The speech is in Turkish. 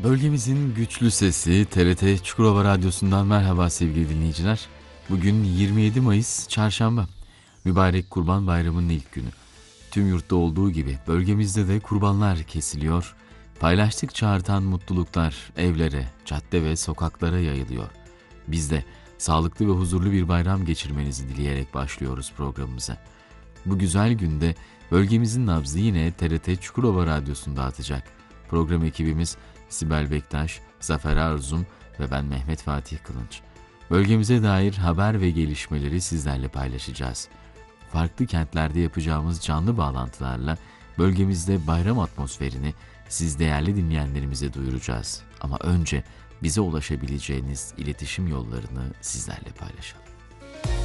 Bölgemizin güçlü sesi TRT Çukurova Radyosu'ndan merhaba sevgili dinleyiciler. Bugün 27 Mayıs Çarşamba. Mübarek Kurban Bayramı'nın ilk günü. Tüm yurtta olduğu gibi bölgemizde de kurbanlar kesiliyor. Paylaştıkça artan mutluluklar evlere, cadde ve sokaklara yayılıyor. Biz de sağlıklı ve huzurlu bir bayram geçirmenizi dileyerek başlıyoruz programımıza. Bu güzel günde bölgemizin nabzı yine TRT Çukurova Radyosu'nda atacak. Program ekibimiz Sibel Bektaş, Zafer Arzum ve ben Mehmet Fatih Kılınç. Bölgemize dair haber ve gelişmeleri sizlerle paylaşacağız. Farklı kentlerde yapacağımız canlı bağlantılarla bölgemizde bayram atmosferini siz değerli dinleyenlerimize duyuracağız. Ama önce bize ulaşabileceğiniz iletişim yollarını sizlerle paylaşalım.